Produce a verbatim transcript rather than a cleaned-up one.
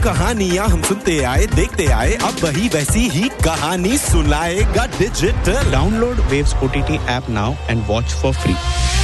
कहानियाँ हम सुनते आए, देखते आए, अब वही वैसी ही कहानी सुनाएगा digital. Download Waves O T T app now and watch for free.